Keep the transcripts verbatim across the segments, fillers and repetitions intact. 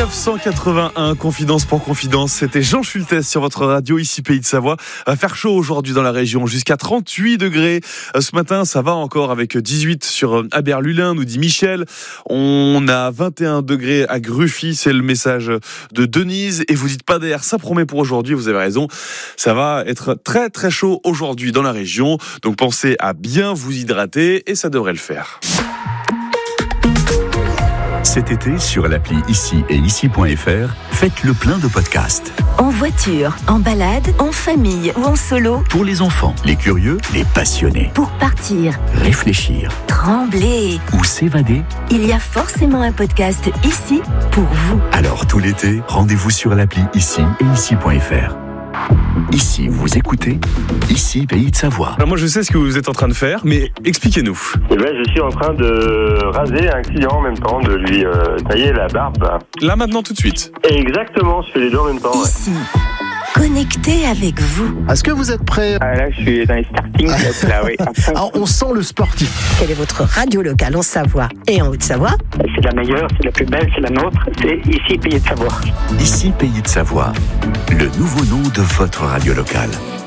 dix-neuf cent quatre-vingt-un, confidence pour confidence, c'était Jean Schultes sur votre radio, ici Pays de Savoie. Va faire chaud aujourd'hui dans la région, jusqu'à trente-huit degrés. Ce matin, ça va encore avec dix-huit sur Aber-Lulin, nous dit Michel. On a vingt et un degrés à Gruffy, c'est le message de Denise. Et vous dites pas d'air, ça promet pour aujourd'hui, vous avez raison. Ça va être très très chaud aujourd'hui dans la région. Donc pensez à bien vous hydrater et ça devrait le faire. Cet été, sur l'appli Ici et Ici point F R, faites le plein de podcasts. En voiture, en balade, en famille ou en solo. Pour les enfants, les curieux, les passionnés. Pour partir, réfléchir, trembler ou s'évader. Il y a forcément un podcast ici pour vous. Alors tout l'été, rendez-vous sur l'appli Ici et Ici point F R. Ici, vous écoutez, Ici, Pays de Savoie. Alors moi, je sais ce que vous êtes en train de faire, mais expliquez-nous. Eh ben, je suis en train de raser un client en même temps, de lui euh, tailler la barbe. Là, maintenant, tout de suite. Exactement, je fais les deux en même temps. Ici, ouais. Connecté avec vous. Est-ce que vous êtes prêts ? Ah, là, je suis dans les starting blocks, là, oui. Alors, on sent le sportif. Quelle est votre radio locale en Savoie et en Haute-Savoie ? C'est la meilleure, c'est la plus belle, c'est la nôtre. C'est Ici, Pays de Savoie. Ici, Pays de Savoie. Le nouveau nom de votre radio locale.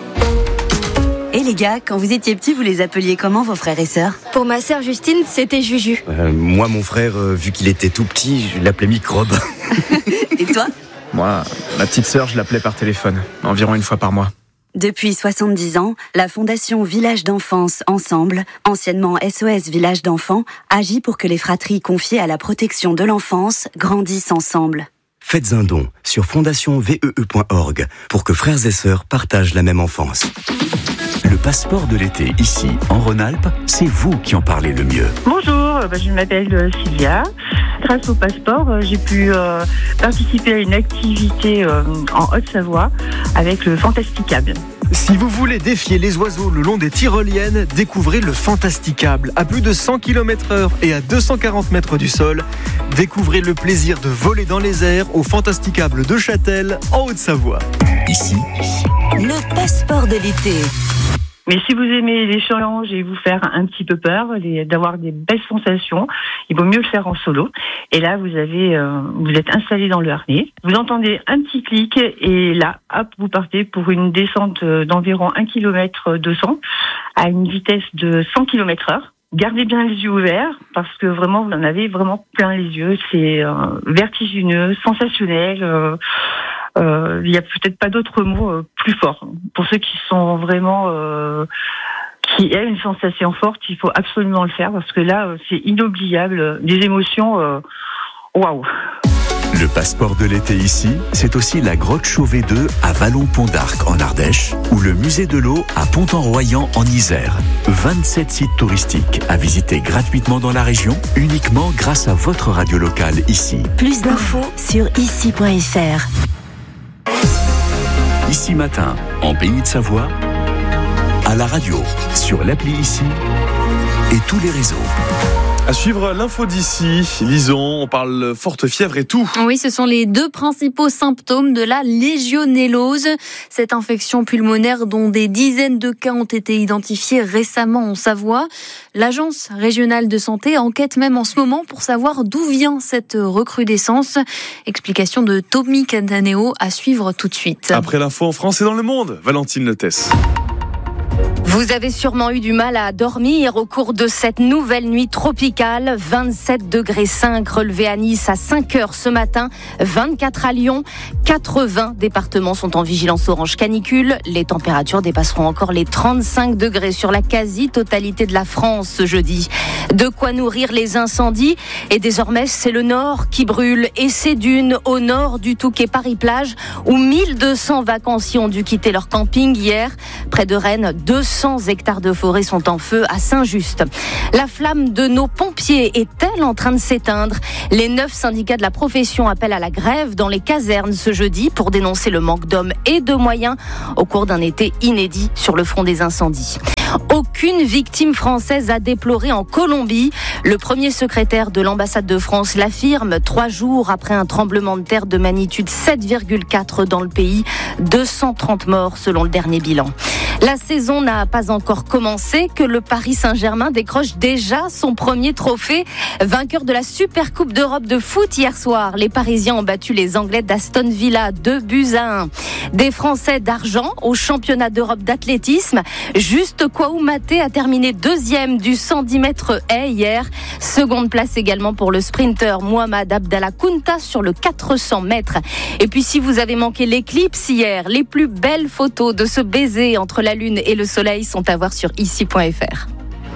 Et les gars, quand vous étiez petits, vous les appeliez comment, vos frères et sœurs ? Pour ma sœur Justine, c'était Juju. Euh, moi, mon frère, euh, vu qu'il était tout petit, je l'appelais Microbe. Et toi ? Moi, ma petite sœur, je l'appelais par téléphone, environ une fois par mois. Depuis soixante-dix ans, la Fondation Village d'Enfance Ensemble, anciennement S O S Village d'Enfants, agit pour que les fratries confiées à la protection de l'enfance grandissent ensemble. Faites un don sur fondation V E E point org pour que frères et sœurs partagent la même enfance. Le passeport de l'été, ici, en Rhône-Alpes, c'est vous qui en parlez le mieux. Bonjour, je m'appelle Sylvia. Grâce au passeport, j'ai pu euh, participer à une activité euh, en Haute-Savoie avec le Fantasticable. Si vous voulez défier les oiseaux le long des tyroliennes, découvrez le Fantasticable. À plus de cent kilomètres heure et à deux cent quarante mètres du sol, découvrez le plaisir de voler dans les airs au Fantasticable de Châtel, en Haute-Savoie. Ici, le passeport de l'été. Mais si vous aimez les challenges et vous faire un petit peu peur, les, d'avoir des belles sensations, il vaut mieux le faire en solo. Et là, vous avez, euh, vous êtes installé dans le harnais. Vous entendez un petit clic et là, hop, vous partez pour une descente d'environ un kilomètre deux cents à une vitesse de cent kilomètres heure. Gardez bien les yeux ouverts parce que vraiment, vous en avez vraiment plein les yeux. C'est euh, vertigineux, sensationnel. Euh, Il euh, n'y a peut-être pas d'autres mots euh, plus forts. Pour ceux qui sont vraiment, euh, qui aiment une sensation forte, il faut absolument le faire parce que là, euh, c'est inoubliable. Des émotions, waouh. Wow. Le passeport de l'été ici, c'est aussi la grotte Chauvet deux à Vallon-Pont d'Arc en Ardèche ou le musée de l'eau à Pont-en-Royan en Isère. vingt-sept sites touristiques à visiter gratuitement dans la région, uniquement grâce à votre radio locale ici. Plus d'infos sur ici point F R. Ici matin, en Pays de Savoie, à la radio, sur l'appli Ici et tous les réseaux. À suivre l'info d'ici, Lison, on parle forte fièvre et tout. Oui, ce sont les deux principaux symptômes de la légionellose. Cette infection pulmonaire dont des dizaines de cas ont été identifiés récemment en Savoie. L'Agence régionale de santé enquête même en ce moment pour savoir d'où vient cette recrudescence. Explication de Tommy Cataneo à suivre tout de suite. Après l'info en France et dans le monde, Valentine Lettès. Vous avez sûrement eu du mal à dormir au cours de cette nouvelle nuit tropicale. vingt-sept degrés cinq relevés à Nice à cinq heures ce matin, vingt-quatre à Lyon. quatre-vingts départements sont en vigilance orange canicule. Les températures dépasseront encore les trente-cinq degrés sur la quasi-totalité de la France ce jeudi. De quoi nourrir les incendies. Et désormais, c'est le nord qui brûle. Et ces dunes au nord du Touquet Paris-Plage où mille deux cents vacanciers ont dû quitter leur camping hier. Près de Rennes, deux cents hectares de forêt sont en feu à Saint-Just. La flamme de nos pompiers est-elle en train de s'éteindre ? Les neuf syndicats de la profession appellent à la grève dans les casernes ce jeudi pour dénoncer le manque d'hommes et de moyens au cours d'un été inédit sur le front des incendies. Aucune victime française à déplorer en Colombie. Le premier secrétaire de l'ambassade de France l'affirme trois jours après un tremblement de terre de magnitude sept virgule quatre dans le pays. deux cent trente morts selon le dernier bilan. La saison n'a pas encore commencé que le Paris Saint-Germain décroche déjà son premier trophée. Vainqueur de la Super Coupe d'Europe de foot hier soir, les Parisiens ont battu les Anglais d'Aston Villa deux buts à un. Des Français d'argent au championnat d'Europe d'athlétisme. Juste Koumaté a terminé deuxième du cent dix mètres haies hier. Seconde place également pour le sprinter Mohamed Abdallah Kounta sur le quatre cents mètres. Et puis si vous avez manqué l'éclipse hier, les plus belles photos de ce baiser entre la lune et le soleil sont à voir sur ici point f r.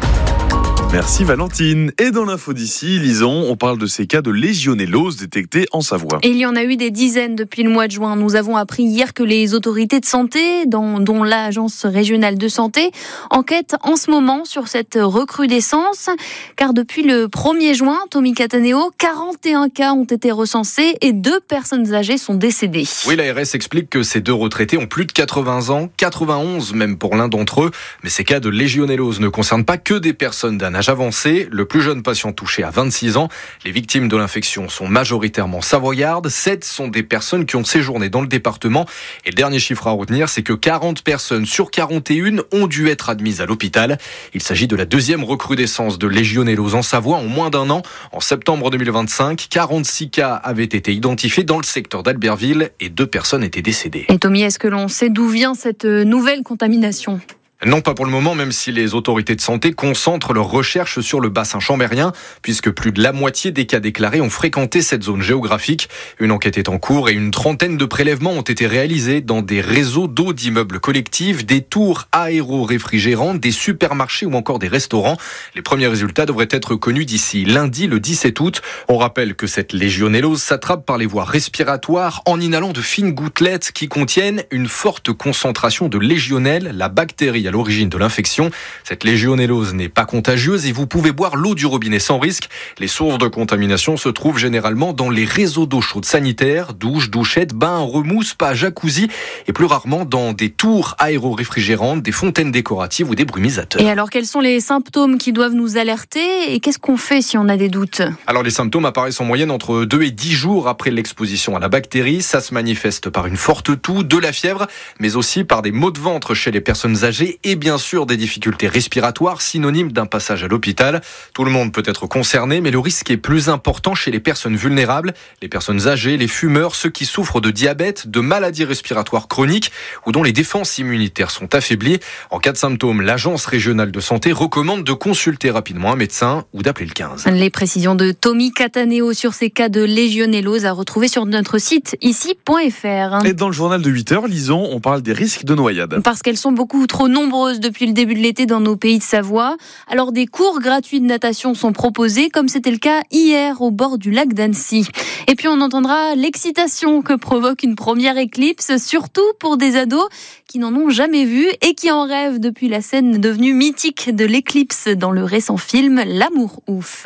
Merci Valentine. Et dans l'info d'ici, lisons, on parle de ces cas de légionellose détectés en Savoie. Et il y en a eu des dizaines depuis le mois de juin. Nous avons appris hier que les autorités de santé, dont, dont l'agence régionale de santé, enquêtent en ce moment sur cette recrudescence. Car depuis le premier juin, Tommy Cataneo, quarante et un cas ont été recensés et deux personnes âgées sont décédées. Oui, l'A R S explique que ces deux retraités ont plus de quatre-vingts ans, quatre-vingt-onze même pour l'un d'entre eux. Mais ces cas de légionellose ne concernent pas que des personnes d'un âge avancé. Le plus jeune patient touché a vingt-six ans. Les victimes de l'infection sont majoritairement savoyardes. sept sont des personnes qui ont séjourné dans le département. Et le dernier chiffre à retenir, c'est que quarante personnes sur quarante et un ont dû être admises à l'hôpital. Il s'agit de la deuxième recrudescence de légionellose en Savoie en moins d'un an. En septembre deux mille vingt-cinq, quarante-six cas avaient été identifiés dans le secteur d'Albertville et deux personnes étaient décédées. Et Tommy, est-ce que l'on sait d'où vient cette nouvelle contamination ? Non, pas pour le moment, même si les autorités de santé concentrent leurs recherches sur le bassin chambérien, puisque plus de la moitié des cas déclarés ont fréquenté cette zone géographique. Une enquête est en cours et une trentaine de prélèvements ont été réalisés dans des réseaux d'eau d'immeubles collectifs, des tours aéro-réfrigérantes, des supermarchés ou encore des restaurants. Les premiers résultats devraient être connus d'ici lundi, le dix-sept août. On rappelle que cette légionellose s'attrape par les voies respiratoires en inhalant de fines gouttelettes qui contiennent une forte concentration de légionnelle, la bactérie à l'origine de l'infection. Cette légionellose n'est pas contagieuse et vous pouvez boire l'eau du robinet sans risque. Les sources de contamination se trouvent généralement dans les réseaux d'eau chaude sanitaire, douches, douchettes, bains, remous, spas, jacuzzi et plus rarement dans des tours aéro-réfrigérantes, des fontaines décoratives ou des brumisateurs. Et alors, quels sont les symptômes qui doivent nous alerter et qu'est-ce qu'on fait si on a des doutes ? Alors, les symptômes apparaissent en moyenne entre deux et dix jours après l'exposition à la bactérie. Ça se manifeste par une forte toux, de la fièvre, mais aussi par des maux de ventre chez les personnes âgées et bien sûr des difficultés respiratoires synonymes d'un passage à l'hôpital. Tout le monde peut être concerné, mais le risque est plus important chez les personnes vulnérables, les personnes âgées, les fumeurs, ceux qui souffrent de diabète, de maladies respiratoires chroniques ou dont les défenses immunitaires sont affaiblies. En cas de symptômes, l'agence régionale de santé recommande de consulter rapidement un médecin ou d'appeler le quinze. Les précisions de Tommy Cataneo sur ces cas de légionellose à retrouver sur notre site ici point f r. Et dans le journal de huit heures, lisons, on parle des risques de noyade. Parce qu'elles sont beaucoup trop nombreuses depuis le début de l'été dans nos pays de Savoie. Alors des cours gratuits de natation sont proposés, comme c'était le cas hier au bord du lac d'Annecy. Et puis on entendra l'excitation que provoque une première éclipse, surtout pour des ados qui n'en ont jamais vu et qui en rêvent depuis la scène devenue mythique de l'éclipse dans le récent film L'amour ouf.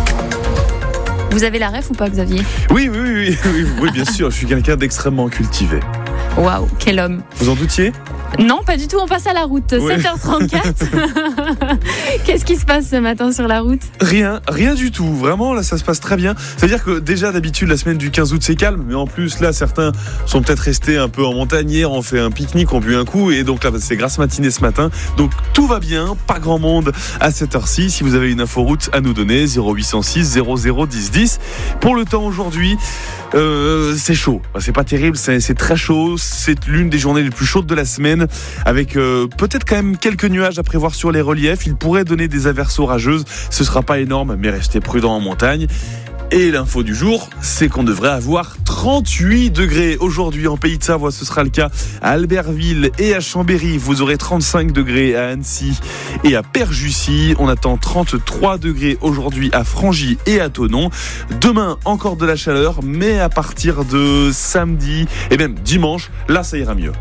Vous avez la ref ou pas, Xavier ? Oui, oui, oui, oui, oui, bien sûr, je suis quelqu'un d'extrêmement cultivé. Waouh, quel homme. Vous en doutiez ? Non, pas du tout, on passe à la route. Ouais. sept heures trente-quatre. Qu'est-ce qui se passe ce matin sur la route ? Rien, rien du tout. Vraiment, là, ça se passe très bien. C'est-à-dire que déjà, d'habitude, la semaine du quinze août, c'est calme. Mais en plus, là, certains sont peut-être restés un peu en montagnère, ont fait un pique-nique, ont bu un coup. Et donc là, c'est grasse matinée ce matin. Donc tout va bien, pas grand monde à cette heure-ci. Si vous avez une info route à nous donner, zéro huit cent six zéro zéro dix dix. Pour le temps aujourd'hui, euh, c'est chaud. C'est pas terrible, c'est, c'est très chaud. C'est l'une des journées les plus chaudes de la semaine. Avec euh, peut-être quand même quelques nuages à prévoir sur les reliefs. Il pourrait donner des averses orageuses. Ce sera pas énorme, mais restez prudents en montagne. Et l'info du jour, c'est qu'on devrait avoir trente-huit degrés aujourd'hui en Pays de Savoie. Ce sera le cas à Albertville et à Chambéry. Vous aurez trente-cinq degrés à Annecy et à Perjussy. On attend trente-trois degrés aujourd'hui à Frangy et à Thonon. Demain, encore de la chaleur, mais à partir de samedi et même dimanche, là, ça ira mieux.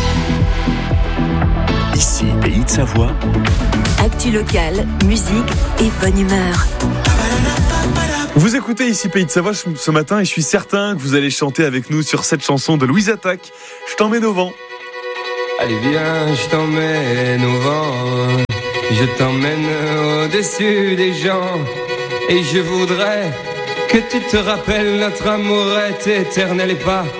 Ici, Pays de Savoie. Actu locale, musique et bonne humeur. Vous écoutez ici Pays de Savoie ce matin et je suis certain que vous allez chanter avec nous sur cette chanson de Louise Attaque. Je t'emmène au vent. Allez viens, je t'emmène au vent. Je t'emmène au-dessus des gens et je voudrais que tu te rappelles notre amour est éternel et pas